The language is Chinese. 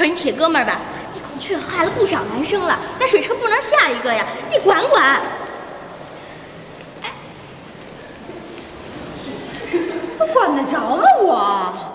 可是你铁哥们儿吧，那孔雀害了不少男生了，那水车不能下一个呀，你管管。 我管得着吗我？